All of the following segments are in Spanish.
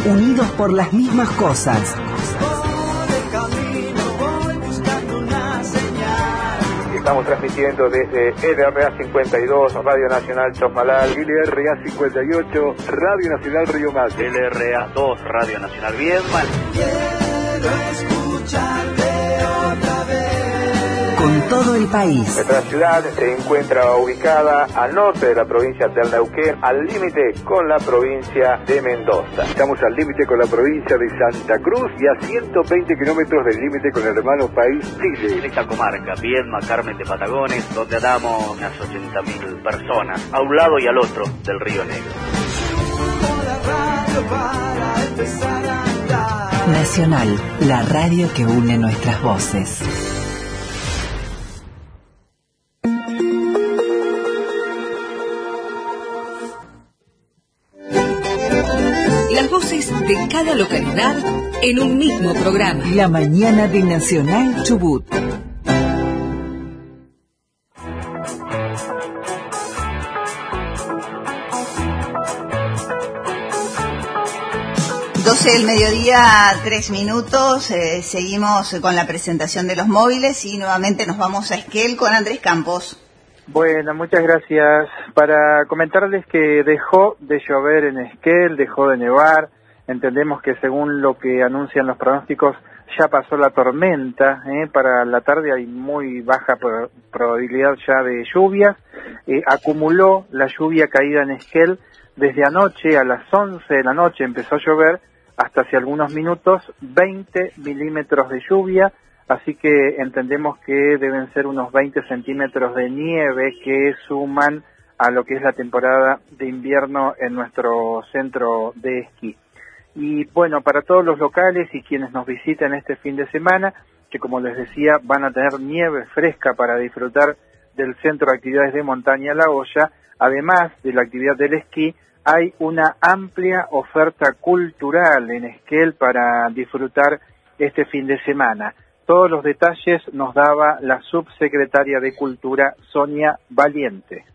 unidos por las mismas cosas. Estamos transmitiendo desde LRA 52, Radio Nacional Chosmalal, LRA 58, Radio Nacional Río Macho, LRA 2, Radio Nacional Viedma. Quiero escucharte otra vez. Con todo el país. Nuestra ciudad se encuentra ubicada al norte de la provincia del Neuquén, al límite con la provincia de Mendoza. Estamos al límite con la provincia de Santa Cruz y a 120 kilómetros del límite con el hermano país Chile. En esta comarca, Viedma, Carmen de Patagones, donde damos unas 80.000 personas, a un lado y al otro del Río Negro. Nacional, la radio que une nuestras voces. Las voces de cada localidad en un mismo programa. La mañana de Nacional Chubut. Del mediodía, 3 minutos, seguimos con la presentación de los móviles y nuevamente nos vamos a Esquel con Andrés Campos. Bueno, muchas gracias. Para comentarles que dejó de llover en Esquel, dejó de nevar. Entendemos que según lo que anuncian los pronósticos ya pasó la tormenta. Para la tarde hay muy baja probabilidad ya de lluvias. Acumuló la lluvia caída en Esquel desde anoche a las 11 de la noche empezó a llover hasta hace algunos minutos 20 milímetros de lluvia, así que entendemos que deben ser unos 20 centímetros de nieve que suman a lo que es la temporada de invierno en nuestro centro de esquí. Y bueno, para todos los locales y quienes nos visiten este fin de semana, que como les decía van a tener nieve fresca para disfrutar del Centro de Actividades de Montaña La Hoya, además de la actividad del esquí, hay una amplia oferta cultural en Esquel para disfrutar este fin de semana. Todos los detalles nos daba la subsecretaria de Cultura, Sonia Valiente.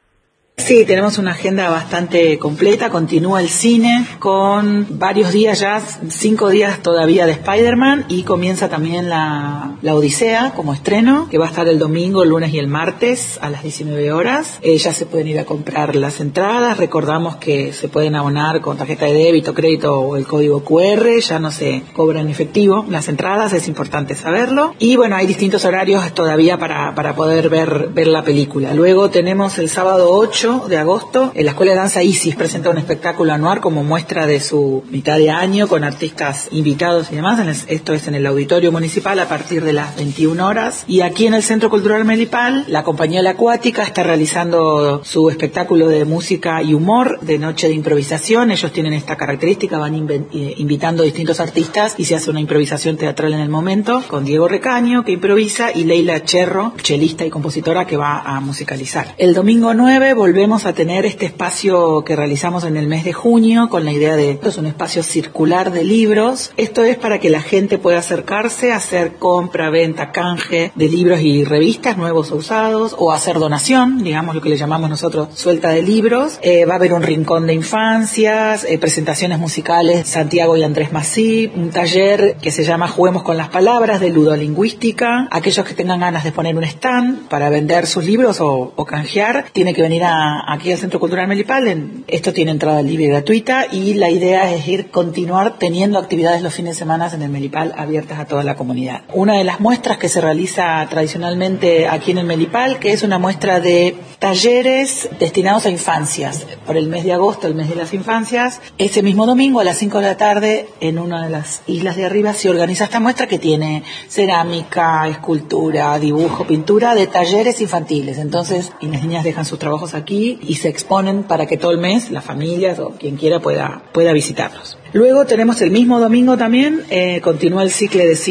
Sí, tenemos una agenda bastante completa, continúa el cine con varios días ya, 5 días todavía de Spider-Man y comienza también la Odisea como estreno, que va a estar el domingo, el lunes y el martes a las 19 horas. Ya se pueden ir a comprar las entradas, recordamos que se pueden abonar con tarjeta de débito, crédito o el código QR, ya no se cobra en efectivo las entradas, es importante saberlo. Y bueno, hay distintos horarios todavía para poder ver la película. Luego tenemos el sábado 8 de agosto, la Escuela de Danza Isis presenta un espectáculo anual como muestra de su mitad de año con artistas invitados y demás. Esto es en el Auditorio Municipal a partir de las 21 horas. Y aquí en el Centro Cultural Melipal, la Compañía La Acuática está realizando su espectáculo de música y humor de noche de improvisación. Ellos tienen esta característica, van invitando distintos artistas y se hace una improvisación teatral en el momento con Diego Recaño, que improvisa, y Leila Cherro, chelista y compositora, que va a musicalizar. El domingo 9 volvemos a tener este espacio que realizamos en el mes de junio con la idea de, esto es un espacio circular de libros. Esto es para que la gente pueda acercarse a hacer compra, venta, canje de libros y revistas nuevos o usados, o hacer donación, digamos lo que le llamamos nosotros suelta de libros. Va a haber un rincón de infancias, presentaciones musicales, Santiago y Andrés Masí, un taller que se llama Juguemos con las Palabras, de ludolingüística. Aquellos que tengan ganas de poner un stand para vender sus libros o canjear, tiene que venir aquí al Centro Cultural Melipal. Esto tiene entrada libre y gratuita, y la idea es continuar teniendo actividades los fines de semana en el Melipal abiertas a toda la comunidad. Una de las muestras que se realiza tradicionalmente aquí en el Melipal, que es una muestra de talleres destinados a infancias, por el mes de agosto, el mes de las infancias. Ese mismo domingo a las 5 de la tarde, en una de las islas de arriba, se organiza esta muestra que tiene cerámica, escultura, dibujo, pintura, de talleres infantiles. Entonces, y las niñas dejan sus trabajos aquí y se exponen para que todo el mes las familias o quien quiera pueda visitarlos. Luego tenemos el mismo domingo también, continúa el ciclo de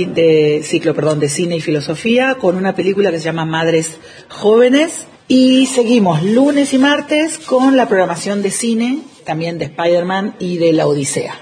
cine y filosofía con una película que se llama Madres Jóvenes, y seguimos lunes y martes con la programación de cine, también de Spider-Man y de la Odisea.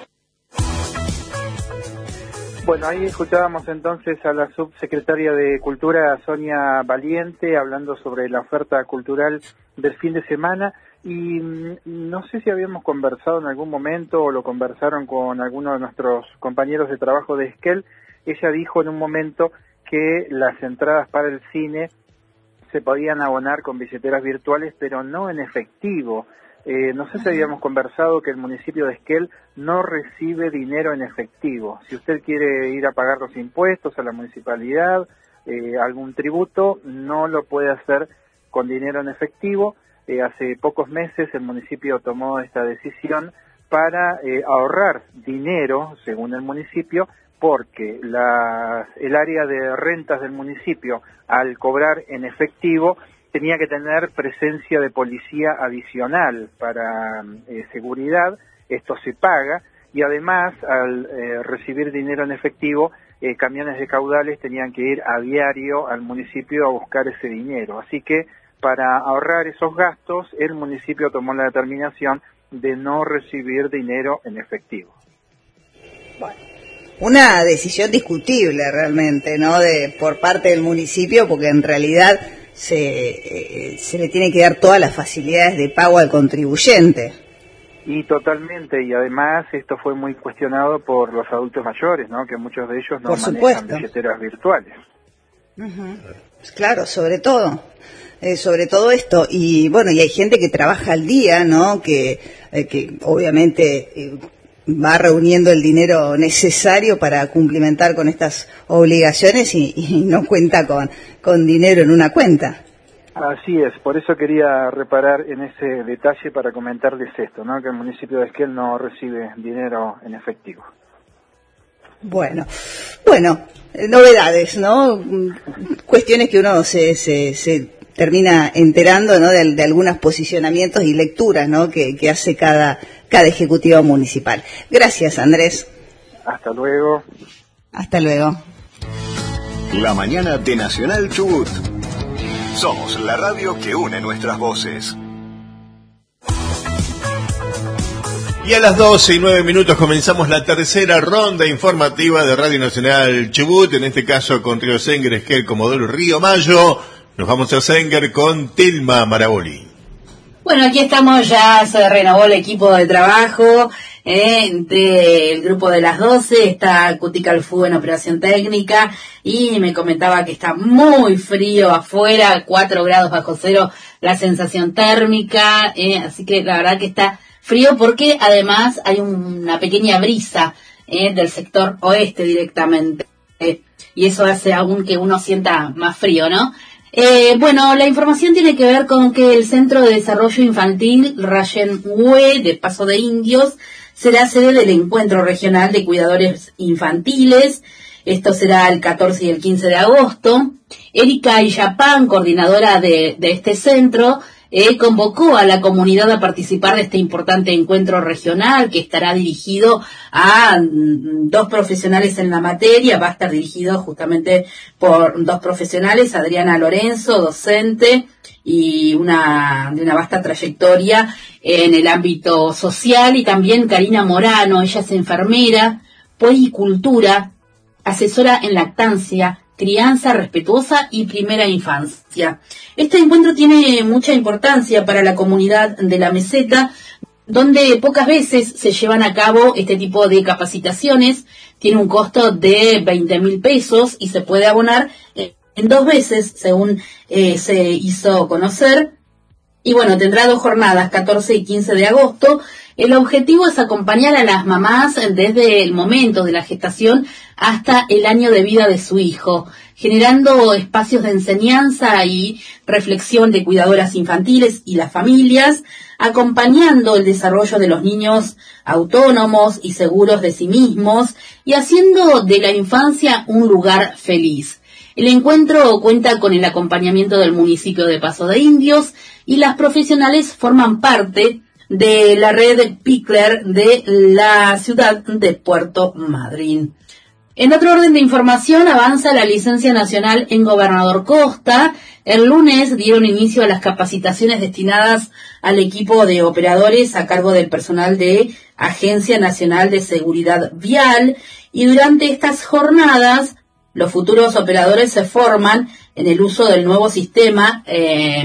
Bueno, ahí escuchábamos entonces a la subsecretaria de Cultura, Sonia Valiente, hablando sobre la oferta cultural del fin de semana, Y no sé si habíamos conversado en algún momento o lo conversaron con alguno de nuestros compañeros de trabajo de Esquel. Ella dijo en un momento que las entradas para el cine se podían abonar con billeteras virtuales, pero no en efectivo. No sé si habíamos conversado que el municipio de Esquel no recibe dinero en efectivo. Si usted quiere ir a pagar los impuestos a la municipalidad, algún tributo, no lo puede hacer con dinero en efectivo. Hace pocos meses el municipio tomó esta decisión para ahorrar dinero, según el municipio, porque el área de rentas del municipio, al cobrar en efectivo, tenía que tener presencia de policía adicional para seguridad. Esto se paga, y además, al recibir dinero en efectivo, camiones de caudales tenían que ir a diario al municipio a buscar ese dinero. Así que, para ahorrar esos gastos, el municipio tomó la determinación de no recibir dinero en efectivo. Bueno, una decisión discutible realmente, ¿no? Por parte del municipio, porque en realidad se le tiene que dar todas las facilidades de pago al contribuyente. Y totalmente, y además esto fue muy cuestionado por los adultos mayores, ¿no? Que muchos de ellos no manejan billeteras virtuales. Claro, sobre todo esto, y bueno, y hay gente que trabaja al día, ¿no? Que obviamente va reuniendo el dinero necesario para cumplimentar con estas obligaciones y no cuenta con dinero en una cuenta. Así es, por eso quería reparar en ese detalle para comentarles esto, ¿no? Que el municipio de Esquel no recibe dinero en efectivo. Bueno, novedades, ¿no? Cuestiones que uno se termina enterando, ¿no? De algunos posicionamientos y lecturas, ¿no? Que hace cada ejecutivo municipal. Gracias, Andrés. Hasta luego. Hasta luego. La mañana de Nacional Chubut. Somos la radio que une nuestras voces. Y a las 12:09 comenzamos la tercera ronda informativa de Radio Nacional Chubut, en este caso con Río Senguer, Esquel, Comodoro, Río Mayo. Nos vamos a Senguer con Tilma Maraboli. Bueno, aquí estamos, ya se renovó el equipo de trabajo del grupo de las 12, está Cutical Fu en operación técnica, y me comentaba que está muy frío afuera, 4 grados bajo cero la sensación térmica, así que la verdad que está frío, porque además hay una pequeña brisa del sector oeste directamente, y eso hace aún que uno sienta más frío, ¿no? Bueno, la información tiene que ver con que el Centro de Desarrollo Infantil Rayen Hue de Paso de Indios será sede del Encuentro Regional de Cuidadores Infantiles. Esto será el 14 y el 15 de agosto. Erika Illapán, coordinadora de este centro, convocó a la comunidad a participar de este importante encuentro regional, que estará dirigido a 2 profesionales en la materia. Va a estar dirigido justamente por 2 profesionales, Adriana Lorenzo, docente y de una vasta trayectoria en el ámbito social, y también Karina Morano, ella es enfermera, puericultura, asesora en lactancia, crianza respetuosa y primera infancia. Este encuentro tiene mucha importancia para la comunidad de la meseta, donde pocas veces se llevan a cabo este tipo de capacitaciones. Tiene un costo de 20.000 pesos y se puede abonar en 2 veces, según se hizo conocer. Y bueno, tendrá 2 jornadas, 14 y 15 de agosto. El objetivo es acompañar a las mamás desde el momento de la gestación hasta el año de vida de su hijo, generando espacios de enseñanza y reflexión de cuidadoras infantiles y las familias, acompañando el desarrollo de los niños autónomos y seguros de sí mismos, y haciendo de la infancia un lugar feliz. El encuentro cuenta con el acompañamiento del municipio de Paso de Indios, y las profesionales forman parte de la red Pickler de la ciudad de Puerto Madryn. En otro orden de información, avanza la licencia nacional en Gobernador Costa. El lunes dieron inicio a las capacitaciones destinadas al equipo de operadores a cargo del personal de Agencia Nacional de Seguridad Vial, y durante estas jornadas los futuros operadores se forman en el uso del nuevo sistema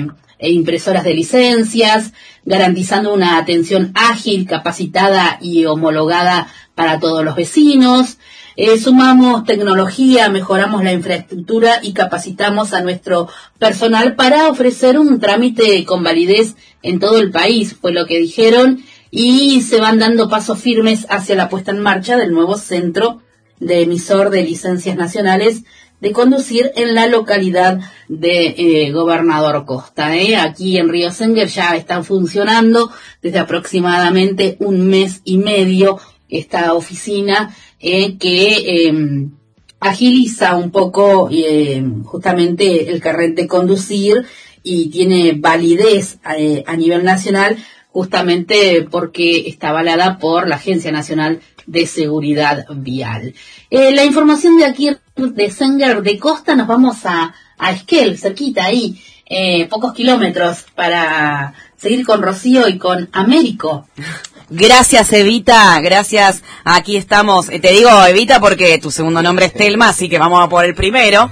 e impresoras de licencias, garantizando una atención ágil, capacitada y homologada para todos los vecinos. Sumamos tecnología, mejoramos la infraestructura y capacitamos a nuestro personal para ofrecer un trámite con validez en todo el país, fue lo que dijeron, y se van dando pasos firmes hacia la puesta en marcha del nuevo centro de emisor de licencias nacionales de conducir en la localidad de Gobernador Costa. Aquí en Río Senguer ya están funcionando desde aproximadamente un mes y medio esta oficina que agiliza un poco justamente el carnet de conducir y tiene validez a nivel nacional, justamente porque está avalada por la Agencia Nacional de Seguridad Vial. La información de aquí de Senguer de Costa, nos vamos a Esquel, cerquita ahí, pocos kilómetros, para seguir con Rocío y con Américo. Gracias, Evita, gracias. Aquí estamos. Te digo Evita porque tu segundo nombre es Telma, así que vamos a por el primero.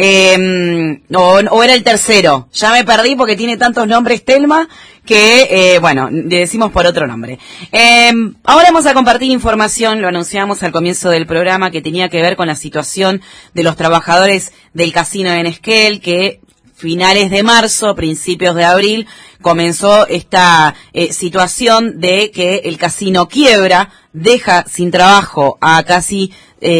O era el tercero. Ya me perdí porque tiene tantos nombres Telma que, bueno, le decimos por otro nombre. Ahora vamos a compartir información, lo anunciamos al comienzo del programa, que tenía que ver con la situación de los trabajadores del casino en Esquel, que finales de marzo, principios de abril, comenzó esta situación de que el casino quiebra, deja sin trabajo a casi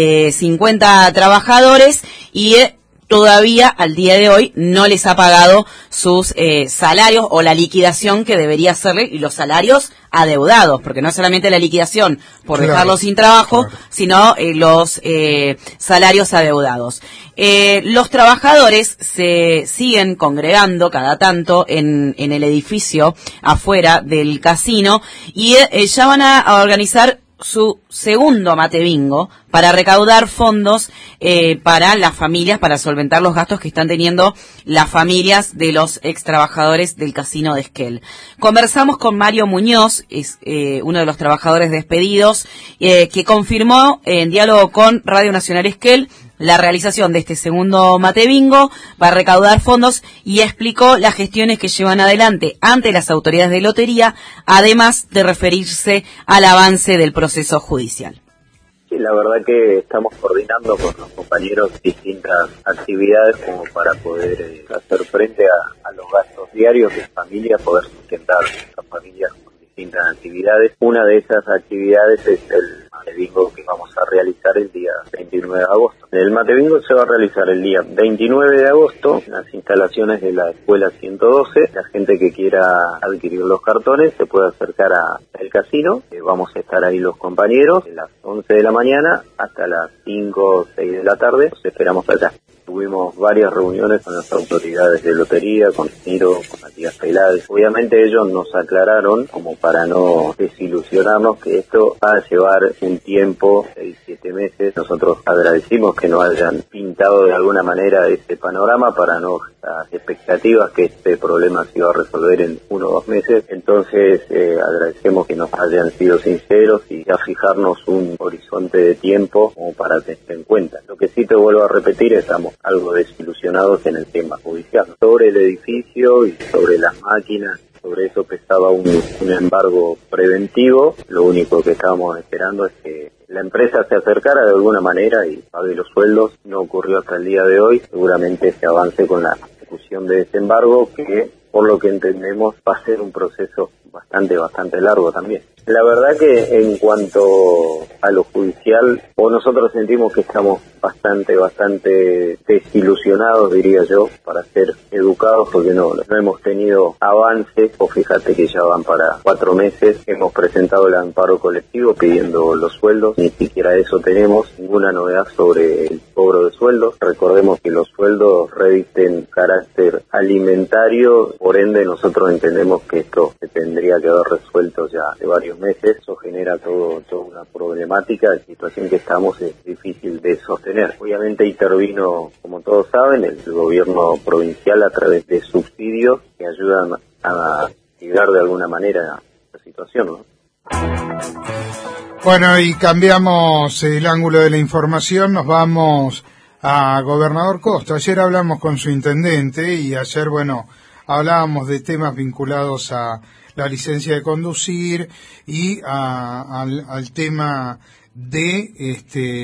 50 trabajadores y todavía al día de hoy no les ha pagado sus salarios o la liquidación que debería hacerle, y los salarios adeudados, porque no es solamente la liquidación por dejarlos sin trabajo, sino los salarios adeudados. Los trabajadores se siguen congregando cada tanto en el edificio afuera del casino y ya van a organizar su segundo mate bingo para recaudar fondos para las familias, para solventar los gastos que están teniendo las familias de los ex trabajadores del casino de Esquel. Conversamos con Mario Muñoz, es uno de los trabajadores despedidos, que confirmó en diálogo con Radio Nacional Esquel la realización de este segundo mate bingo para recaudar fondos, y explicó las gestiones que llevan adelante ante las autoridades de lotería, además de referirse al avance del proceso judicial. Sí, la verdad que estamos coordinando con los compañeros distintas actividades como para poder hacer frente a los gastos diarios de familia, poder sustentar a las familias con distintas actividades. Una de esas actividades es el mate bingo que vamos a realizar el día 29 de agosto. El mate bingo se va a realizar el día 29 de agosto en las instalaciones de la Escuela 112. La gente que quiera adquirir los cartones se puede acercar al casino. Vamos a estar ahí los compañeros de las 11 de la mañana hasta las 5 o 6 de la tarde. Los esperamos allá. Tuvimos varias reuniones con las autoridades de lotería, con Niro, con Matías Peláez. Obviamente ellos nos aclararon, como para no desilusionarnos, que esto va a llevar un tiempo, 6-7 meses. Nosotros agradecimos que nos hayan pintado de alguna manera este panorama para no las expectativas que este problema se iba a resolver en 1 o 2 meses. Entonces agradecemos que nos hayan sido sinceros y ya fijarnos un horizonte de tiempo como para tener en cuenta. Lo que sí te vuelvo a repetir, estamos algo desilusionados en el tema judicial. Sobre el edificio y sobre las máquinas, sobre eso pesaba un embargo preventivo. Lo único que estábamos esperando es que la empresa se acercara de alguna manera y pague los sueldos. No ocurrió hasta el día de hoy. Seguramente se avance con la ejecución de ese embargo, que por lo que entendemos va a ser un proceso bastante largo también. La verdad que en cuanto a lo judicial, nosotros sentimos que estamos bastante desilusionados, diría yo, para ser educados, porque no hemos tenido avances. O fíjate que ya van para 4 meses, hemos presentado el amparo colectivo pidiendo los sueldos, ni siquiera eso tenemos, ninguna novedad sobre el cobro de sueldos. Recordemos que los sueldos revisten carácter alimentario, por ende nosotros entendemos que esto se tendría que haber resuelto ya de varios meses. Eso genera toda una problemática. La situación que estamos es difícil de sostener. Obviamente intervino, como todos saben, el gobierno provincial a través de subsidios que ayudan a mitigar de alguna manera la situación, ¿no? Bueno, y cambiamos el ángulo de la información, nos vamos a Gobernador Costa. Ayer hablamos con su intendente y ayer, bueno, hablábamos de temas vinculados a la licencia de conducir y al tema de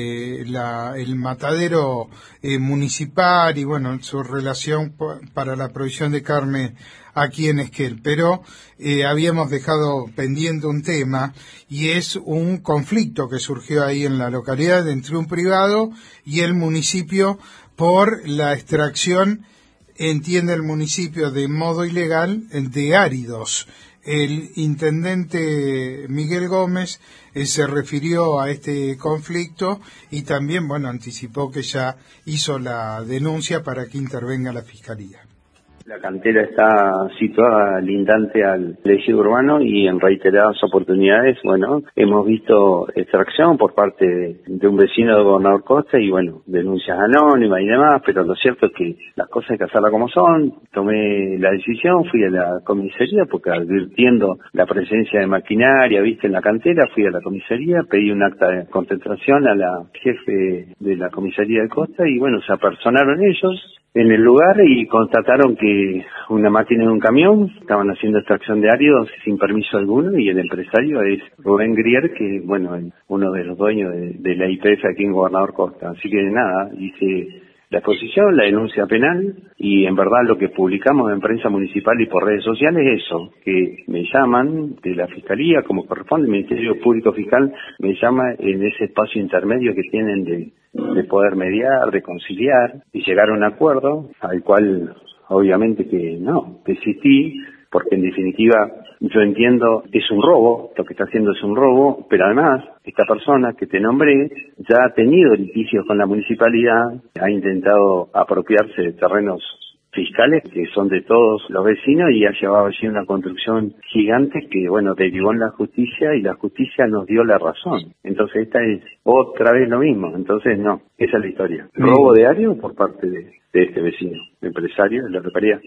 el matadero municipal y bueno, su relación para la provisión de carne aquí en Esquel, pero habíamos dejado pendiente un tema y es un conflicto que surgió ahí en la localidad entre un privado y el municipio por la extracción, entiende el municipio, de modo ilegal de áridos. El intendente Miguel Gómez se refirió a este conflicto y también, bueno, anticipó que ya hizo la denuncia para que intervenga la Fiscalía. La cantera está situada lindante al ejido urbano y en reiteradas oportunidades, bueno, hemos visto extracción por parte de un vecino de Gobernador Costa y, bueno, denuncias anónimas y demás, pero lo cierto es que las cosas hay que hacerlas como son. Tomé la decisión, fui a la comisaría porque advirtiendo la presencia de maquinaria, viste, en la cantera, fui a la comisaría, pedí un acta de concentración a la jefe de la comisaría de Costa y, bueno, se apersonaron ellos en el lugar y constataron que una máquina de un camión estaban haciendo extracción de áridos sin permiso alguno y el empresario es Rubén Grier, que bueno, es uno de los dueños de la IPF aquí en Gobernador Costa. Así que nada, hice la exposición, la denuncia penal y en verdad lo que publicamos en prensa municipal y por redes sociales es eso, que me llaman de la Fiscalía, como corresponde, el Ministerio Público Fiscal me llama en ese espacio intermedio que tienen de poder mediar, de conciliar y llegar a un acuerdo al cual obviamente que no, desistí, porque en definitiva yo entiendo es un robo, lo que está haciendo es un robo, pero además esta persona que te nombré ya ha tenido litigios con la municipalidad, ha intentado apropiarse de terrenos fiscales que son de todos los vecinos y ha llevado allí una construcción gigante que, bueno, derivó en la justicia y la justicia nos dio la razón. Entonces esta es otra vez lo mismo. Entonces no, esa es la historia. Robo de área por parte de este vecino, empresario de la localidad.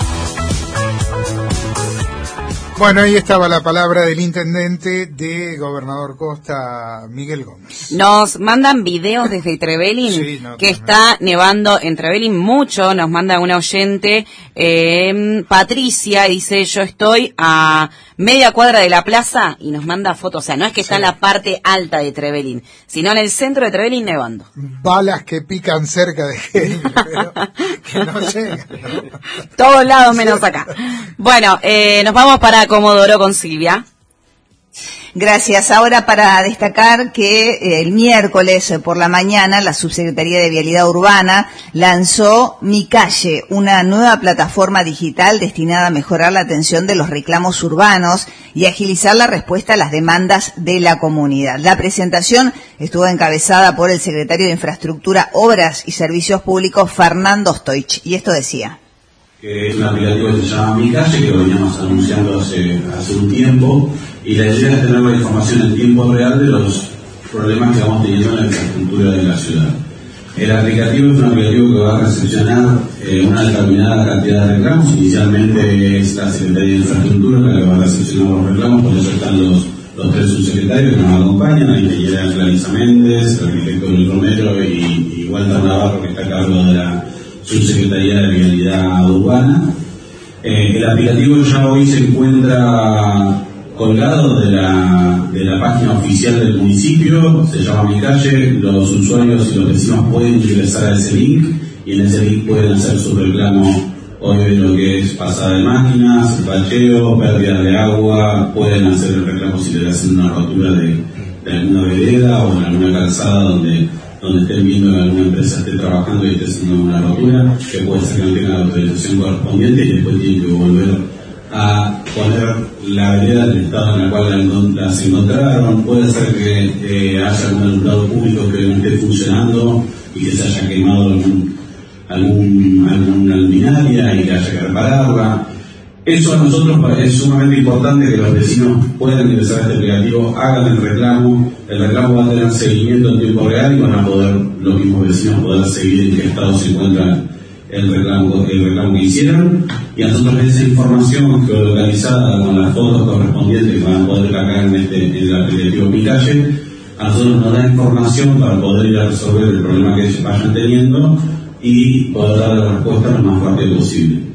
Bueno, ahí estaba la palabra del intendente de Gobernador Costa, Miguel Gómez. Nos mandan videos desde Trevelin, sí, que está nevando en Trevelin mucho. Nos manda una oyente, Patricia, dice, yo estoy a media cuadra de la plaza y nos manda fotos. O sea, no es que está en la parte alta de Trevelin, sino en el centro de Trevelin nevando. Balas que pican cerca de gente, pero que no llegan, ¿no? Todos lados menos acá. Bueno, nos vamos para Comodoro con Silvia. Gracias. Ahora para destacar que el miércoles por la mañana la Subsecretaría de Vialidad Urbana lanzó Mi Calle, una nueva plataforma digital destinada a mejorar la atención de los reclamos urbanos y agilizar la respuesta a las demandas de la comunidad. La presentación estuvo encabezada por el secretario de Infraestructura, Obras y Servicios Públicos, Fernando Stoich, y esto decía. Que es un aplicativo que se llama Mi Calle, que lo veníamos anunciando hace un tiempo, y la idea es tener la información en tiempo real de los problemas que vamos teniendo en la infraestructura de la ciudad. El aplicativo es un aplicativo que va a recepcionar una determinada cantidad de reclamos. Inicialmente es la Secretaría de Infraestructura la que va a recepcionar los reclamos, por eso están los tres subsecretarios que nos acompañan, la ingeniera Clarisa Méndez, el arquitecto Luis Romero y Walter Navarro, que está a cargo de la Subsecretaría de Vialidad Urbana. El aplicativo ya hoy se encuentra colgado de la página oficial del municipio, se llama Mi Calle. Los usuarios y los vecinos pueden ingresar a ese link y en ese link pueden hacer su reclamo hoy de lo que es pasada de máquinas, bacheo, pérdida de agua, pueden hacer el reclamo si le hacen una rotura de alguna vereda o en alguna calzada donde estén viendo que alguna empresa esté trabajando y esté haciendo una rotura, que puede ser que no tenga la autorización correspondiente y después tiene que volver a poner la vereda en el estado en el cual las encontraron. Puede ser que haya algún alumbrado público que no esté funcionando y que se haya quemado alguna luminaria y que haya que repararla. Eso a nosotros es sumamente importante, que los vecinos puedan ingresar a este aplicativo, hagan el reclamo va a tener seguimiento en tiempo real y van a poder los mismos vecinos poder seguir en qué estado se encuentra el reclamo que hicieron, y a nosotros esa información geolocalizada con las fotos correspondientes que van a poder cargar en el aplicativo Mi Calle, a nosotros nos da información para poder ir a resolver el problema que vayan teniendo y poder dar la respuesta lo más rápido posible.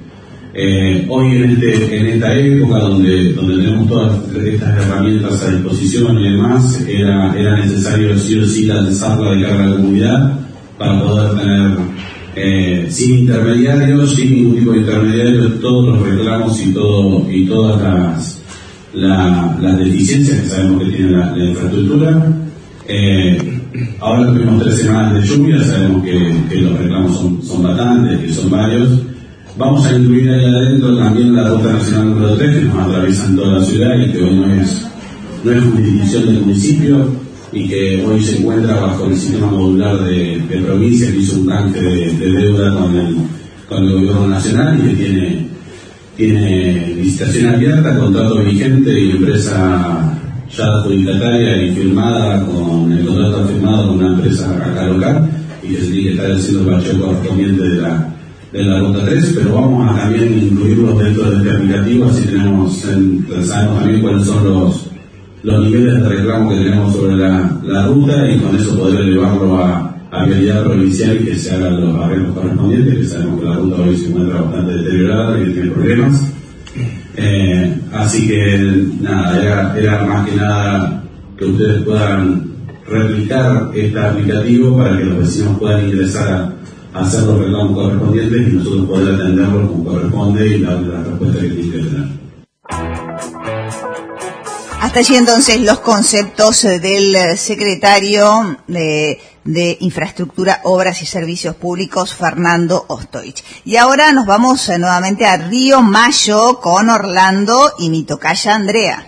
Hoy en esta época donde tenemos todas estas herramientas a disposición y demás, era necesario sí o sí lanzarla de cara a la comunidad para poder tener sin intermediarios, sin ningún tipo de intermediarios, todos los reclamos y todas las deficiencias que sabemos que tiene la infraestructura. Ahora tuvimos 3 semanas de lluvia, sabemos que los reclamos son bastantes, que son varios. Vamos a incluir ahí adentro también la Ruta Nacional número 3, que nos atraviesa en toda la ciudad y que hoy no es jurisdicción del municipio y que hoy se encuentra bajo el sistema modular de provincia, que hizo un canje de deuda con el gobierno nacional y que tiene licitación abierta, contrato vigente y empresa ya adjudicataria y firmada, con el contrato firmado con una empresa acá local, y que se tiene que estar haciendo el bacheo correspondiente de la Ruta 3, pero vamos a también incluirlos dentro de este aplicativo, así sabemos también cuáles son los niveles de reclamo que tenemos sobre la ruta, y con eso poder elevarlo a vialidad provincial y que se hagan los arreglos correspondientes, que sabemos que la ruta hoy se encuentra bastante deteriorada y que tiene problemas. Así que nada, era más que nada que ustedes puedan replicar este aplicativo para que los vecinos puedan ingresar a hacer los reclamos correspondientes y nosotros poder atenderlos como corresponde y darle la respuesta que tienen que tener. Hasta allí entonces los conceptos del secretario de Infraestructura, Obras y Servicios Públicos, Fernando Ostoich. Y ahora nos vamos nuevamente a Río Mayo con Orlando y mi tocaya Andrea.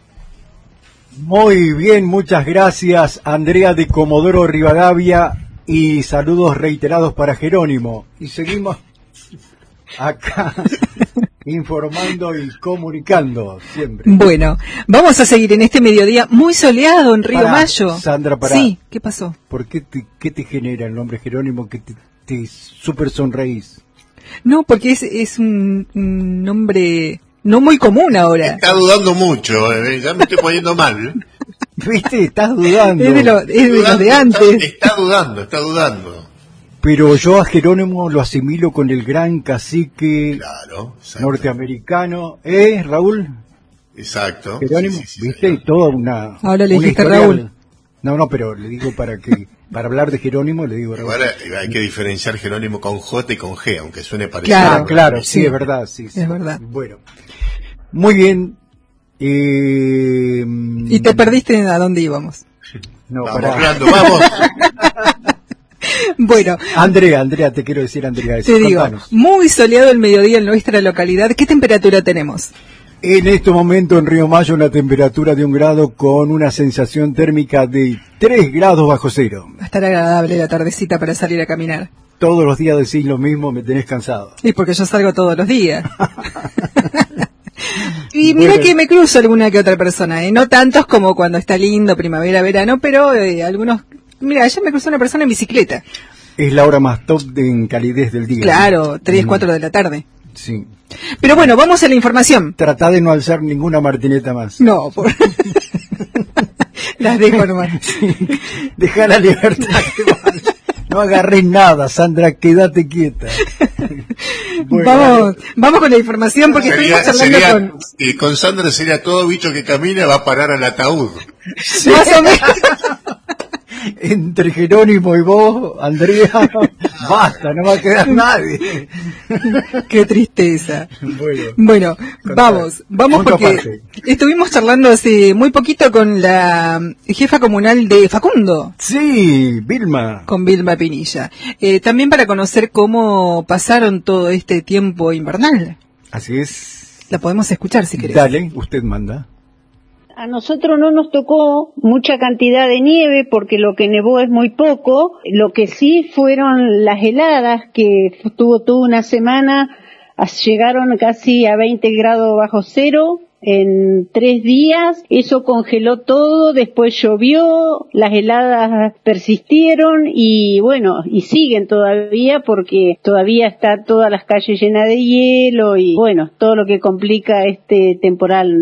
Muy bien, muchas gracias Andrea de Comodoro Rivadavia, y saludos reiterados para Jerónimo. Y seguimos acá informando y comunicando siempre. Bueno, vamos a seguir en este mediodía muy soleado en Río Mayo. Sandra, Sí, ¿qué pasó? ¿Por qué te genera el nombre Jerónimo que te súper sonreís? No, porque es un nombre no muy común ahora. Está dudando mucho, ya me estoy poniendo mal. ¿Viste? Estás dudando. Es de los de antes. Está dudando. Pero yo a Jerónimo lo asimilo con el gran cacique norteamericano. Raúl? Exacto. Jerónimo, sí, ¿viste? Toda una... Ahora le dijiste historial. Raúl. No, pero le digo para hablar de Jerónimo le digo Raúl. Ahora hay que diferenciar Jerónimo con J y con G, aunque suene parecido. Claro, sí, es verdad. Sí. Es verdad. Bueno, muy bien. ¿Y te perdiste a dónde íbamos? No, vamos. Bueno, Andrea, te quiero decir, Andrea, te digo, muy soleado el mediodía en nuestra localidad. ¿Qué temperatura tenemos? En este momento en Río Mayo una temperatura de 1 grado con una sensación térmica de 3 grados bajo cero. Va a estar agradable la tardecita para salir a caminar. Todos los días decís lo mismo, me tenés cansado. Y porque yo salgo todos los días. Y mira que me cruzo alguna que otra persona, no tantos como cuando está lindo, primavera, verano, pero algunos... Mira, ayer me cruzó una persona en bicicleta. Es la hora más top en calidez del día. Claro, 3, 4 de la tarde. Sí. Pero bueno, vamos a la información. Tratá de no alzar ninguna martineta más. No, las dejo nomás. Sí. Dejá la libertad. No agarres nada, Sandra, quédate quieta. Bueno, vamos con la información porque estuvimos charlando Y con Sandra sería todo bicho que camina va a parar al ataúd. Sí. Más o menos. Entre Jerónimo y vos, Andrea, basta, no va a quedar nadie. Qué tristeza. Bueno, vamos porque estuvimos charlando hace muy poquito con la jefa comunal de Facundo. Sí, Vilma. Con Vilma Pinilla. También para conocer cómo pasaron todo este tiempo invernal. Así es. La podemos escuchar si querés. Dale, usted manda. A nosotros no nos tocó mucha cantidad de nieve porque lo que nevó es muy poco. Lo que sí fueron las heladas que tuvo toda una semana, llegaron casi a 20 grados bajo cero en 3 días. Eso congeló todo, después llovió, las heladas persistieron y bueno, y siguen todavía porque todavía está todas las calles llenas de hielo y bueno, todo lo que complica este temporal, ¿no?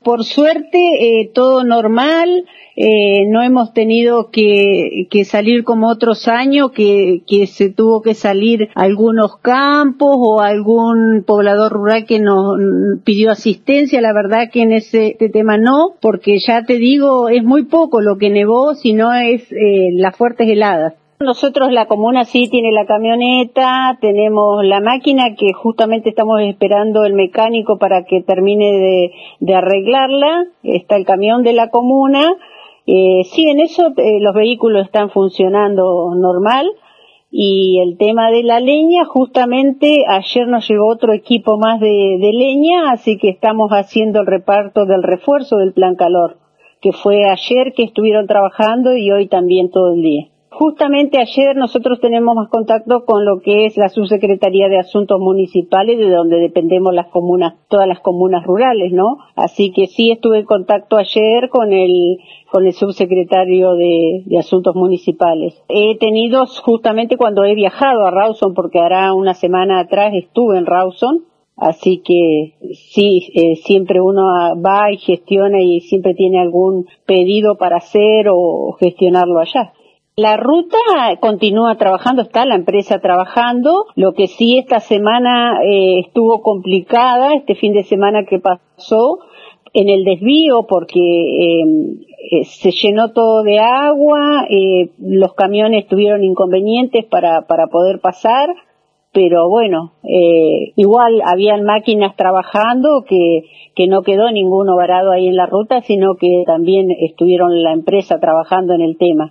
Por suerte, todo normal. No hemos tenido que salir como otros años, que se tuvo que salir a algunos campos o algún poblador rural que nos pidió asistencia. La verdad que en ese tema no, porque ya te digo, es muy poco lo que nevó, sino es las fuertes heladas. Nosotros, la comuna sí tiene la camioneta, tenemos la máquina que justamente estamos esperando el mecánico para que termine de arreglarla. Está el camión de la comuna. Sí, en eso los vehículos están funcionando normal. Y el tema de la leña, justamente ayer nos llegó otro equipo más de leña, así que estamos haciendo el reparto del refuerzo del plan calor, que fue ayer que estuvieron trabajando y hoy también todo el día. Justamente ayer nosotros tenemos más contacto con lo que es la Subsecretaría de Asuntos Municipales, de donde dependemos las comunas, todas las comunas rurales, ¿no? Así que sí estuve en contacto ayer con el subsecretario de Asuntos Municipales. He tenido justamente cuando he viajado a Rawson, porque hará una semana atrás estuve en Rawson, así que sí, siempre uno va y gestiona y siempre tiene algún pedido para hacer o gestionarlo allá. La ruta continúa trabajando, está la empresa trabajando, lo que sí esta semana estuvo complicada, este fin de semana que pasó, en el desvío porque se llenó todo de agua, los camiones tuvieron inconvenientes para poder pasar, pero bueno, igual habían máquinas trabajando que no quedó ninguno varado ahí en la ruta, sino que también estuvieron la empresa trabajando en el tema.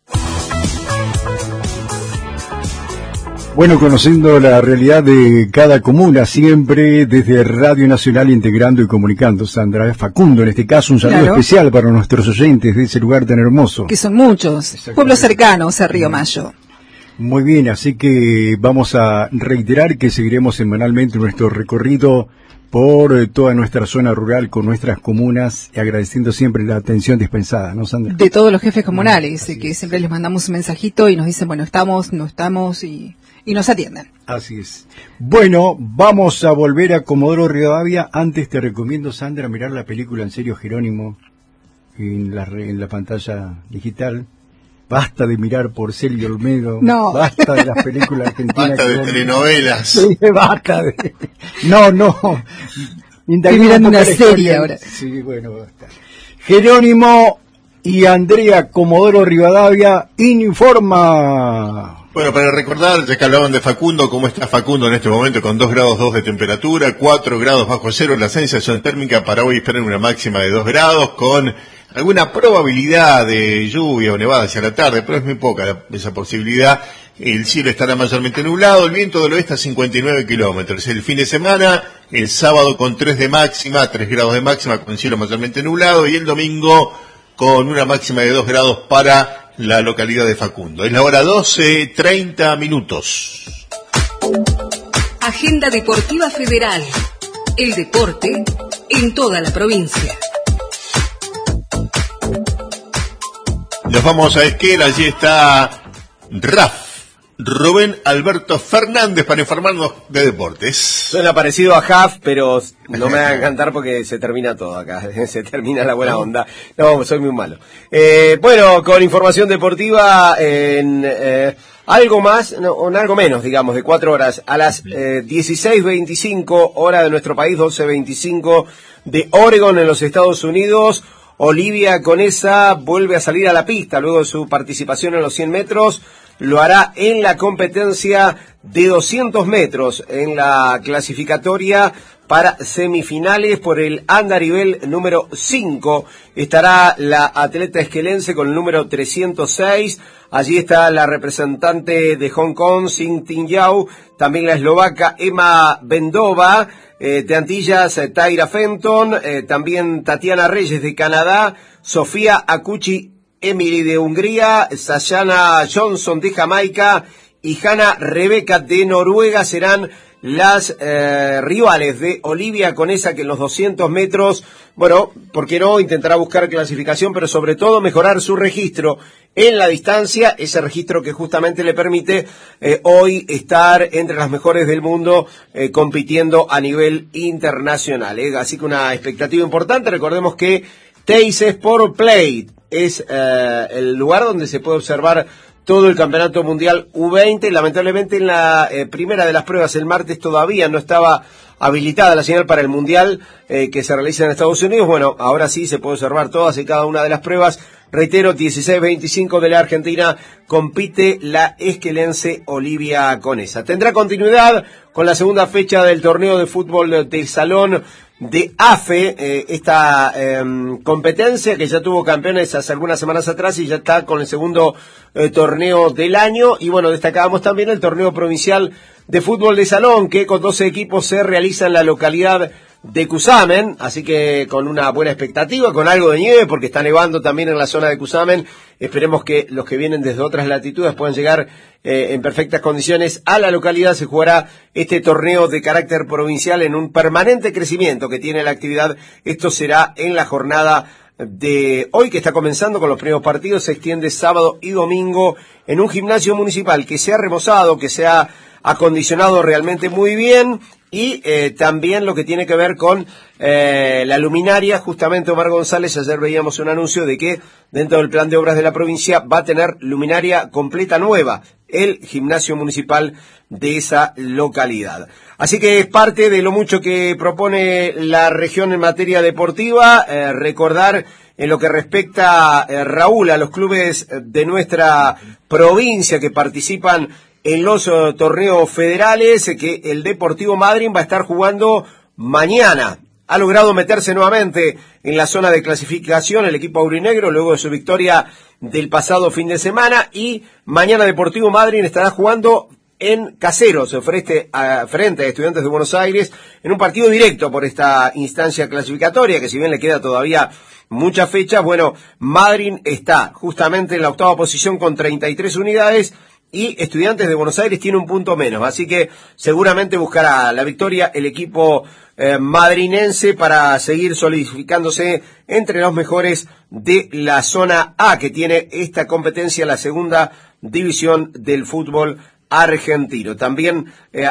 Bueno, conociendo la realidad de cada comuna, siempre desde Radio Nacional integrando y comunicando, Sandra. Facundo, en este caso, un saludo especial para nuestros oyentes de ese lugar tan hermoso. Que son muchos, pueblos cercanos a Río Mayo. Muy bien, así que vamos a reiterar que seguiremos semanalmente nuestro recorrido por toda nuestra zona rural con nuestras comunas, agradeciendo siempre la atención dispensada, ¿no, Sandra? De todos los jefes comunales, que siempre les mandamos un mensajito y nos dicen, bueno, estamos, no estamos y nos atienden. Así es. Bueno, vamos a volver a Comodoro Rivadavia. Antes te recomiendo, Sandra, mirar la película En serio, Jerónimo, en la pantalla digital. Basta de mirar Porcel y Olmedo. No. Basta de las películas argentinas. Basta de telenovelas. Sí, basta de... No. Estoy mirando una serie ahora. Sí, bueno, basta. Jerónimo y Andrea Comodoro Rivadavia informa. Bueno, para recordar, ya que hablaban de Facundo, ¿cómo está Facundo en este momento? Con 2 grados 2 de temperatura, 4 grados bajo cero, la sensación térmica para hoy esperan una máxima de 2 grados, con alguna probabilidad de lluvia o nevada hacia la tarde, pero es muy poca esa posibilidad. El cielo estará mayormente nublado, el viento del oeste a 59 kilómetros. El fin de semana, el sábado con 3 de máxima, 3 grados de máxima, con cielo mayormente nublado, y el domingo con una máxima de 2 grados para la localidad de Facundo. Es la hora 12:30. Agenda Deportiva Federal. El deporte en toda la provincia. Nos vamos a Esquel, allí está Rubén Alberto Fernández para informarnos de deportes. Suena parecido a Jaf, pero no me hagan cantar porque se termina todo acá, se termina la buena onda. No, soy muy malo. Bueno, con información deportiva en algo más, no, en algo menos, digamos, de 4 horas. A las 16:25, hora de nuestro país, 12:25 de Oregon en los Estados Unidos, Olivia Conesa vuelve a salir a la pista luego de su participación en los 100 metros. Lo hará en la competencia de 200 metros, en la clasificatoria para semifinales por el andarivel número 5. Estará la atleta esquelense con el número 306. Allí está la representante de Hong Kong, Sing Tin Yao, también la eslovaca Emma Bendova, de Antillas, Tyra Fenton, también Tatiana Reyes de Canadá, Sofía Akuchi Emily de Hungría, Sayana Johnson de Jamaica y Hanna Rebeca de Noruega serán las rivales de Olivia Conesa, que en los 200 metros, bueno, ¿por qué no? Intentará buscar clasificación, pero sobre todo mejorar su registro en la distancia, ese registro que justamente le permite hoy estar entre las mejores del mundo compitiendo a nivel internacional. Así que una expectativa importante. Recordemos que Teis Sport Play es el lugar donde se puede observar todo el Campeonato Mundial U20. Lamentablemente en la primera de las pruebas el martes todavía no estaba habilitada la señal para el Mundial que se realiza en Estados Unidos. Bueno, ahora sí se puede observar todas y cada una de las pruebas. Reitero, 16-25 de la Argentina compite la esquelense Olivia Conesa. Tendrá continuidad con la segunda fecha del torneo de fútbol de salón de AFE, esta competencia que ya tuvo campeones hace algunas semanas atrás y ya está con el segundo torneo del año. Y bueno, destacábamos también el torneo provincial de fútbol de salón que con 12 equipos se realiza en la localidad de Cusamen, así que con una buena expectativa, con algo de nieve porque está nevando también en la zona de Cusamen. Esperemos que los que vienen desde otras latitudes puedan llegar en perfectas condiciones a la localidad. Se jugará este torneo de carácter provincial en un permanente crecimiento que tiene la actividad. Esto será en la jornada de hoy que está comenzando con los primeros partidos. Se extiende sábado y domingo en un gimnasio municipal que se ha remozado, que se ha acondicionado realmente muy bien. Y también lo que tiene que ver con la luminaria, justamente Omar González, ayer veíamos un anuncio de que dentro del plan de obras de la provincia va a tener luminaria completa nueva, el gimnasio municipal de esa localidad. Así que es parte de lo mucho que propone la región en materia deportiva, recordar en lo que respecta, Raúl, a los clubes de nuestra provincia que participan en los torneos federales, que el Deportivo Madryn va a estar jugando mañana. Ha logrado meterse nuevamente en la zona de clasificación el equipo aurinegro luego de su victoria del pasado fin de semana, y mañana Deportivo Madryn estará jugando en Caseros frente a Estudiantes de Buenos Aires en un partido directo por esta instancia clasificatoria que si bien le queda todavía muchas fechas. Bueno, Madryn está justamente en la octava posición con 33 unidades y Estudiantes de Buenos Aires tiene un punto menos, así que seguramente buscará la victoria el equipo madrinense para seguir solidificándose entre los mejores de la zona A que tiene esta competencia, la segunda división del fútbol argentino. También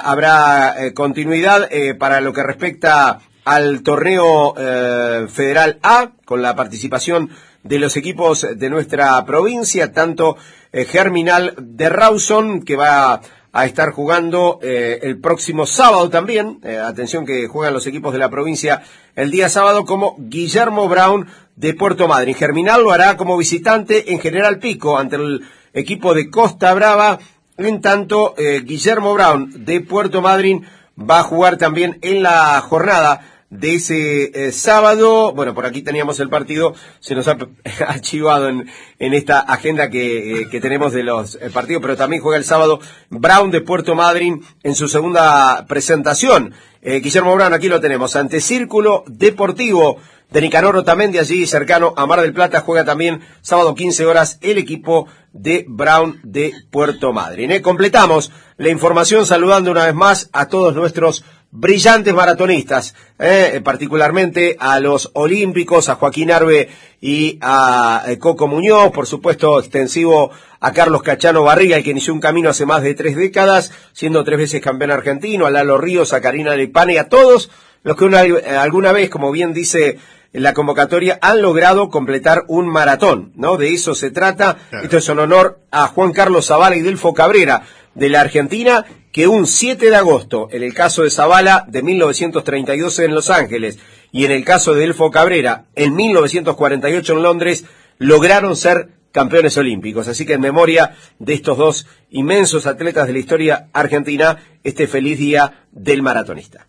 habrá continuidad para lo que respecta al torneo federal A con la participación de los equipos de nuestra provincia, tanto Germinal de Rawson, que va a estar jugando el próximo sábado también, atención que juegan los equipos de la provincia el día sábado, como Guillermo Brown de Puerto Madryn. Germinal lo hará como visitante en General Pico ante el equipo de Costa Brava, en tanto Guillermo Brown de Puerto Madryn va a jugar también en la jornada de ese sábado. Bueno, por aquí teníamos el partido, se nos ha archivado en esta agenda que tenemos de los partidos, pero también juega el sábado Brown de Puerto Madryn en su segunda presentación. Guillermo Brown, aquí lo tenemos, ante Círculo Deportivo de Nicanor Otamendi, allí cercano a Mar del Plata, juega también sábado 15 horas el equipo de Brown de Puerto Madryn. Completamos la información saludando una vez más a todos nuestros brillantes maratonistas, particularmente a los olímpicos, a Joaquín Arbe y a Coco Muñoz, por supuesto extensivo a Carlos Cachano Barriga, el que inició un camino hace más de 3 décadas, siendo 3 veces campeón argentino, a Lalo Ríos, a Karina Lepane y a todos los que alguna vez, como bien dice la convocatoria, han logrado completar un maratón, ¿no? De eso se trata. Claro. Esto es en honor a Juan Carlos Zavala y Delfo Cabrera, de la Argentina, que un 7 de agosto, en el caso de Zavala, de 1932 en Los Ángeles, y en el caso de Delfo Cabrera, en 1948 en Londres, lograron ser campeones olímpicos. Así que en memoria de estos dos inmensos atletas de la historia argentina, este feliz día del maratonista.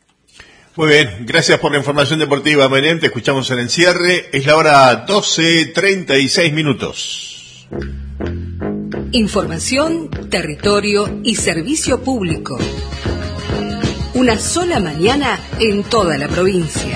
Muy bien, gracias por la información deportiva, Menem. Te escuchamos en el cierre. Es la hora 12:36 minutos. Información, territorio y servicio público. Una sola mañana en toda la provincia.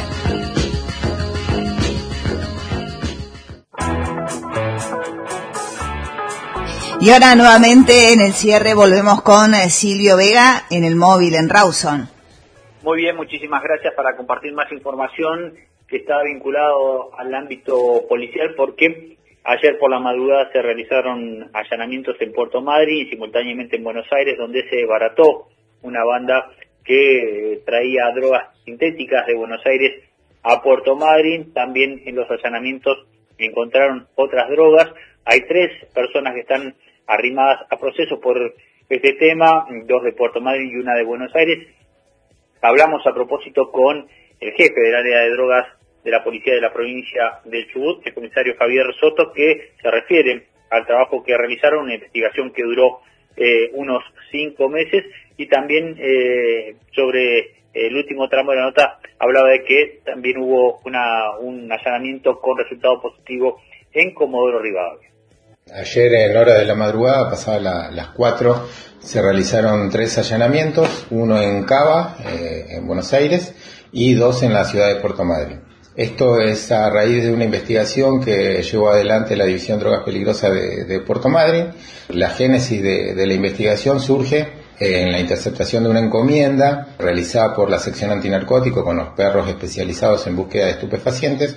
Y ahora nuevamente en el cierre volvemos con Silvio Vega en el móvil en Rawson. Muy bien, muchísimas gracias para compartir más información que está vinculado al ámbito policial, porque Ayer por la madrugada se realizaron allanamientos en Puerto Madryn y simultáneamente en Buenos Aires, donde se desbarató una banda que traía drogas sintéticas de Buenos Aires a Puerto Madryn. También en los allanamientos encontraron otras drogas. Hay 3 personas que están arrimadas a proceso por este tema, 2 de Puerto Madryn y 1 de Buenos Aires. Hablamos a propósito con el jefe del área de drogas de la policía de la provincia del Chubut, el comisario Javier Soto, que se refiere al trabajo que realizaron, una investigación que duró unos 5 meses, y también sobre el último tramo de la nota hablaba de que también hubo un allanamiento con resultado positivo en Comodoro Rivadavia. Ayer en hora de la madrugada, pasadas las 4, se realizaron 3 allanamientos, uno en Cava, en Buenos Aires, y 2 en la ciudad de Puerto Madryn. Esto es a raíz de una investigación que llevó adelante la División Drogas Peligrosas de Puerto Madryn. La génesis de la investigación surge en la interceptación de una encomienda realizada por la sección antinarcótico con los perros especializados en búsqueda de estupefacientes.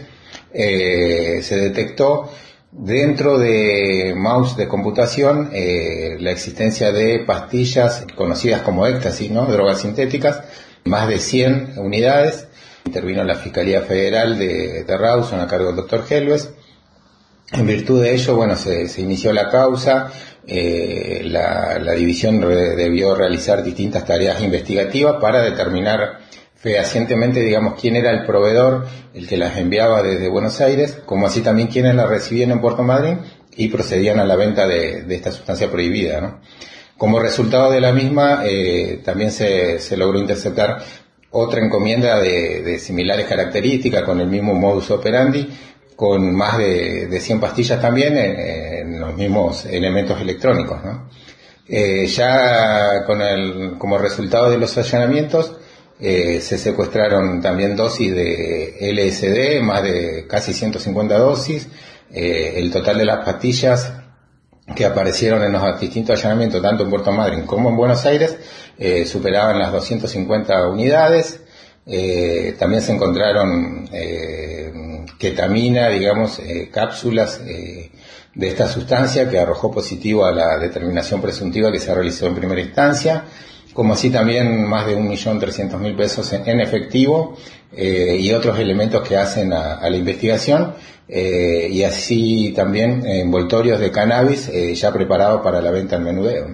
Se detectó dentro de mouse de computación la existencia de pastillas conocidas como éxtasis, ¿no? Drogas sintéticas, más de 100 unidades. Intervino la Fiscalía Federal de Rawson a cargo del doctor Helves. En virtud de ello, bueno, se inició la causa. La división debió realizar distintas tareas investigativas para determinar fehacientemente, digamos, quién era el proveedor, el que las enviaba desde Buenos Aires, como así también quienes las recibían en Puerto Madryn y procedían a la venta de esta sustancia prohibida, ¿no? Como resultado de la misma, también se logró interceptar otra encomienda de similares características, con el mismo modus operandi, con más de 100 pastillas también en los mismos elementos electrónicos, ¿no? Ya como resultado de los allanamientos, se secuestraron también dosis de LSD, más de casi 150 dosis. El total de las pastillas que aparecieron en los distintos allanamientos, tanto en Puerto Madryn como en Buenos Aires, superaban las 250 unidades. También se encontraron ketamina, digamos, cápsulas de esta sustancia, que arrojó positivo a la determinación presuntiva que se realizó en primera instancia, como así también más de 1.300.000 pesos en efectivo, y otros elementos que hacen a la investigación, y así también envoltorios de cannabis ya preparados para la venta al menudeo.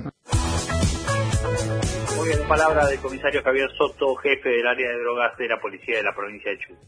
Muy bien, palabra del comisario Javier Soto, jefe del área de drogas de la policía de la provincia de Chubut.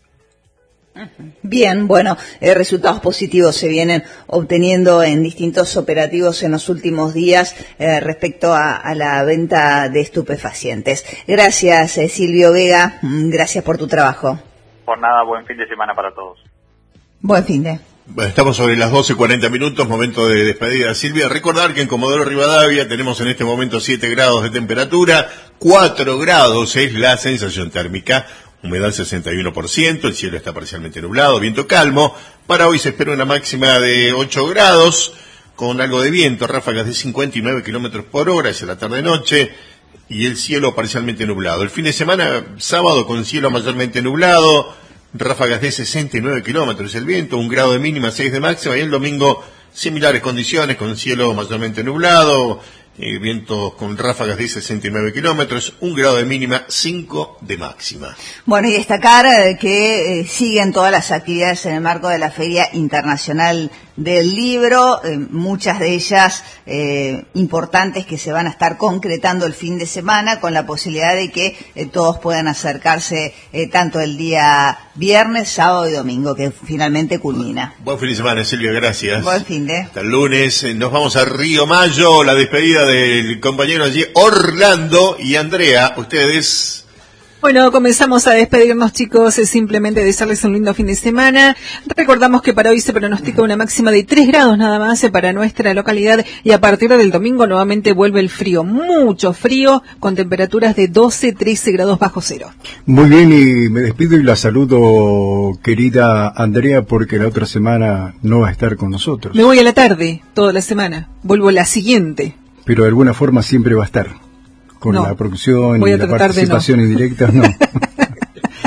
Bien, bueno, resultados positivos se vienen obteniendo en distintos operativos en los últimos días respecto a la venta de estupefacientes. Gracias, Silvio Vega, gracias por tu trabajo. Por nada, buen fin de semana para todos. Buen fin de. Bueno, estamos sobre las 12:40, momento de despedida. Silvia, recordar que en Comodoro Rivadavia tenemos en este momento 7 grados de temperatura, 4 grados es la sensación térmica, humedad 61%, el cielo está parcialmente nublado, viento calmo. Para hoy se espera una máxima de 8 grados, con algo de viento, ráfagas de 59 kilómetros por hora hacia la tarde-noche, y el cielo parcialmente nublado. El fin de semana, sábado, con cielo mayormente nublado, ráfagas de 69 kilómetros el viento, 1 grado de mínima, 6 de máxima, y el domingo similares condiciones, con cielo mayormente nublado, vientos con ráfagas de 69 kilómetros, 1 grado de mínima, 5 de máxima. Bueno, y destacar que siguen todas las actividades en el marco de la Feria Internacional del Libro, muchas de ellas importantes que se van a estar concretando el fin de semana, con la posibilidad de que todos puedan acercarse tanto el día viernes, sábado y domingo, que finalmente culmina. Buen fin de semana, Silvia, gracias. Buen fin de. Hasta el lunes, nos vamos a Río Mayo, la despedida del compañero allí, Orlando y Andrea. Ustedes. Bueno, comenzamos a despedirnos, chicos, es simplemente desearles un lindo fin de semana. Recordamos que para hoy se pronostica una máxima de 3 grados nada más para nuestra localidad, y a partir del domingo nuevamente vuelve el frío, mucho frío, con temperaturas de 12-13 grados bajo cero. Muy bien, y me despido y la saludo, querida Andrea, porque la otra semana no va a estar con nosotros. Me voy a la tarde, toda la semana, vuelvo la siguiente. Pero de alguna forma siempre va a estar. Con la producción y la participación indirecta, no.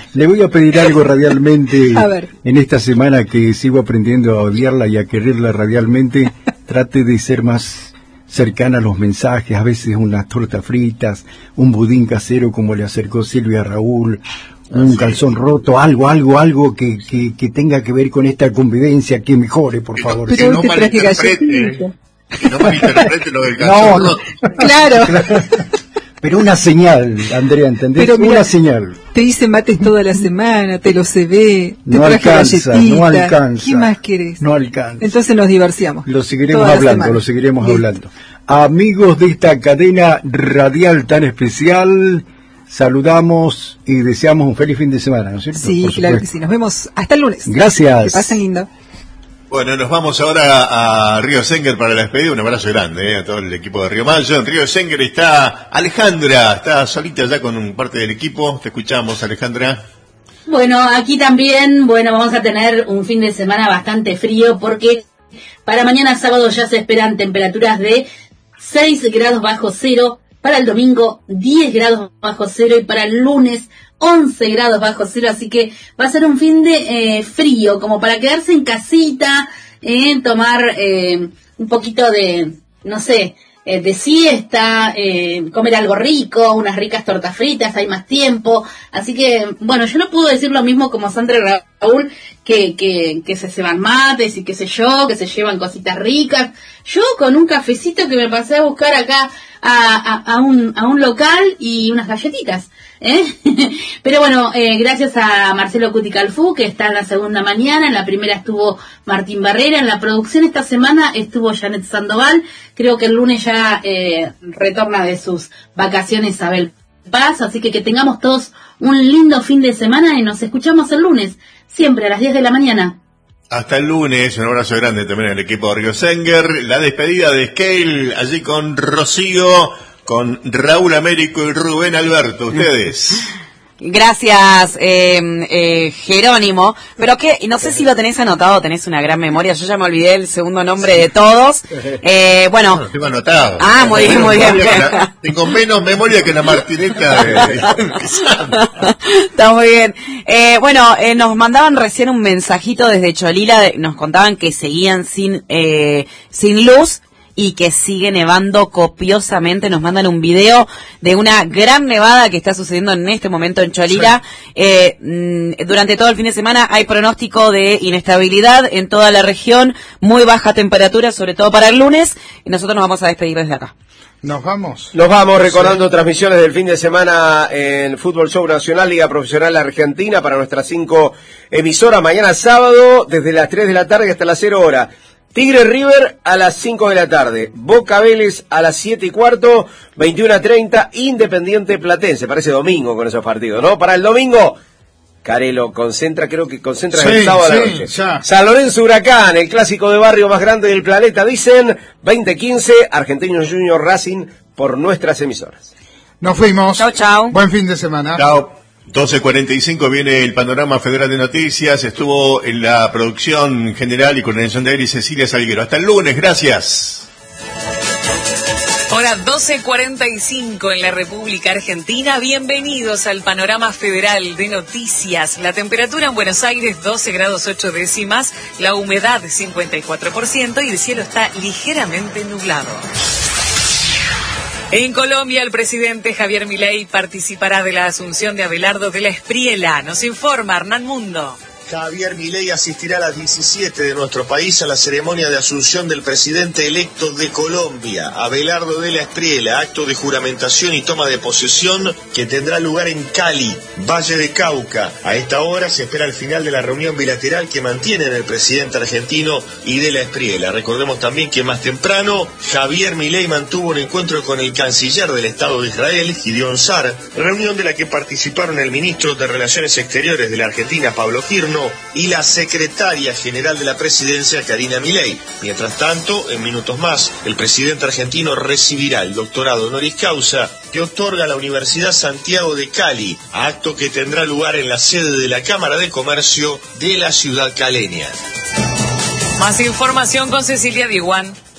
Le voy a pedir algo radialmente. A ver. En esta semana que sigo aprendiendo a odiarla y a quererla radialmente, trate de ser más cercana a los mensajes, a veces unas tortas fritas, un budín casero como le acercó Silvia a Raúl, un calzón roto, algo que tenga que ver con esta convivencia, que mejore, por favor. Pero usted traje galletita. Que no malinterprete lo del calzón roto. Claro. Pero una señal, Andrea, ¿entendés? Pero mira, una señal. Te hice mates toda la semana, te lo cebé, te No traje alcanza, galletita. no alcanza. ¿Qué más querés? No alcanza. Entonces nos divorciamos. Lo seguiremos Toda la hablando, semana. lo seguiremos Bien. hablando. Amigos de esta cadena radial tan especial, saludamos y deseamos un feliz fin de semana, ¿no es cierto? Sí, Por claro que supuesto. sí. Nos vemos hasta el lunes. Gracias. Que pasen lindo. Bueno, nos vamos ahora a Río Senguer para la despedida. Un abrazo grande a todo el equipo de Río Mayo. En Río Senguer está Alejandra, está solita ya con un parte del equipo. Te escuchamos, Alejandra. Bueno, aquí también, vamos a tener un fin de semana bastante frío porque para mañana sábado ya se esperan temperaturas de 6 grados bajo cero, para el domingo 10 grados bajo cero y para el lunes 11 grados bajo cero, así que va a ser un fin de frío, como para quedarse en casita, tomar un poquito de, no sé, de siesta, comer algo rico, unas ricas tortas fritas, hay más tiempo, así que, bueno, yo no puedo decir lo mismo como Sandra y Raúl, que se ceban mates y qué sé yo, que se llevan cositas ricas. Yo con un cafecito que me pasé a buscar acá a un local y unas galletitas. Pero bueno, gracias a Marcelo Cuticalfú, que está en la segunda mañana. En la primera estuvo Martín Barrera. En la producción esta semana estuvo Janet Sandoval. Creo que el lunes ya retorna de sus vacaciones Abel Paz. Así que tengamos todos un lindo fin de semana y nos escuchamos el lunes, siempre a las 10 de la mañana. Hasta el lunes, un abrazo grande también al equipo de Río Senguer. La despedida de Scale, allí con Rocío, con Raúl Américo y Rubén Alberto. Ustedes. Gracias, Jerónimo. Pero que, no sé si lo tenés anotado, tenés una gran memoria. Yo ya me olvidé el segundo nombre de todos. Bueno. No, tengo anotado. Ah, muy bien, muy bien. Tengo menos memoria que la Martineta de Está muy bien. Nos mandaban recién un mensajito desde Cholila, nos contaban que seguían sin luz y que sigue nevando copiosamente. Nos mandan un video de una gran nevada que está sucediendo en este momento en Cholila. Durante todo el fin de semana hay pronóstico de inestabilidad en toda la región, muy baja temperatura, sobre todo para el lunes, y nosotros nos vamos a despedir desde acá. Nos vamos recordando transmisiones del fin de semana en Fútbol Show Nacional, Liga Profesional Argentina, para nuestras 5 emisoras. Mañana sábado, desde las 3 de la tarde hasta las 0 horas. Tigre River a las 5 de la tarde, Boca Vélez a las 7:15, 21:30, Independiente Platense. Parece domingo con esos partidos, ¿no? Para el domingo, Carelo concentra el sábado a la noche. Ya. San Lorenzo Huracán, el clásico de barrio más grande del planeta, dicen, 20:15, Argentinos Junior Racing por nuestras emisoras. Nos fuimos. Chau, chau. Buen fin de semana. Chao. 12:45 viene el Panorama Federal de Noticias. Estuvo en la producción general y coordinación de él y Cecilia Salguero. Hasta el lunes, gracias. Hora 12:45 en la República Argentina. Bienvenidos al Panorama Federal de Noticias. La temperatura en Buenos Aires 12 grados 8 décimas, la humedad 54% y el cielo está ligeramente nublado. En Colombia, el presidente Javier Milei participará de la asunción de Abelardo de la Espriella. Nos informa Hernán Mundo. Javier Milei asistirá a las 17 de nuestro país a la ceremonia de asunción del presidente electo de Colombia, Abelardo de la Espriella, acto de juramentación y toma de posesión que tendrá lugar en Cali, Valle de Cauca. A esta hora se espera el final de la reunión bilateral que mantienen el presidente argentino y de la Espriella. Recordemos también que más temprano Javier Milei mantuvo un encuentro con el canciller del Estado de Israel, Gideon Sar, reunión de la que participaron el ministro de Relaciones Exteriores de la Argentina, Pablo Girno, y la secretaria general de la presidencia, Karina Milei. Mientras tanto, en minutos más, el presidente argentino recibirá el doctorado honoris causa que otorga la Universidad Santiago de Cali, acto que tendrá lugar en la sede de la Cámara de Comercio de la ciudad caleña. Más información con Cecilia Diguán.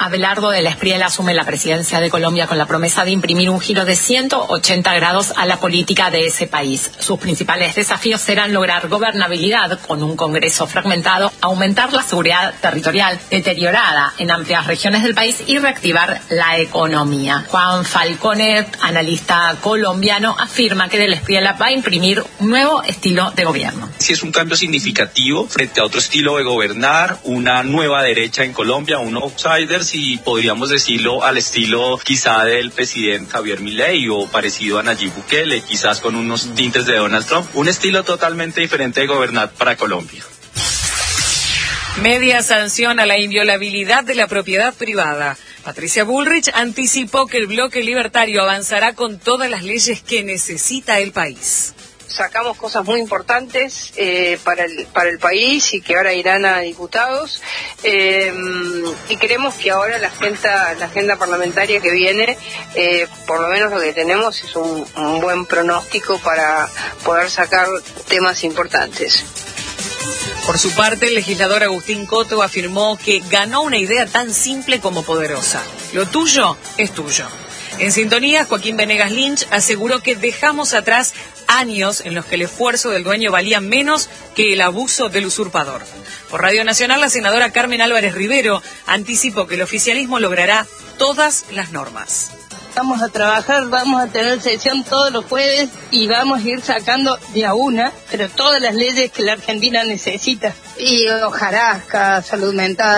Abelardo de la Espriella asume la presidencia de Colombia con la promesa de imprimir un giro de 180 grados a la política de ese país. Sus principales desafíos serán lograr gobernabilidad con un Congreso fragmentado, aumentar la seguridad territorial deteriorada en amplias regiones del país y reactivar la economía. Juan Falconet, analista colombiano, afirma que de la Espriella va a imprimir un nuevo estilo de gobierno. Sí, es un cambio significativo frente a otro estilo de gobernar, una nueva derecha en Colombia, un outsiders, y podríamos decirlo al estilo quizá del presidente Javier Milei o parecido a Nayib Bukele, quizás con unos tintes de Donald Trump, un estilo totalmente diferente de gobernar para Colombia. Media sanción a la inviolabilidad de la propiedad privada. Patricia Bullrich anticipó que el bloque libertario avanzará con todas las leyes que necesita el país. Sacamos cosas muy importantes para el país y que ahora irán a diputados y creemos que ahora la agenda parlamentaria que viene, por lo menos lo que tenemos es un buen pronóstico para poder sacar temas importantes. Por su parte, el legislador Agustín Coto afirmó que ganó una idea tan simple como poderosa. Lo tuyo es tuyo. En sintonía, Joaquín Venegas Lynch aseguró que dejamos atrás años en los que el esfuerzo del dueño valía menos que el abuso del usurpador. Por Radio Nacional, la senadora Carmen Álvarez Rivero anticipó que el oficialismo logrará todas las normas. Vamos a trabajar, vamos a tener sesión todos los jueves y vamos a ir sacando de a una, pero todas las leyes que la Argentina necesita. Y hojarasca, salud mental.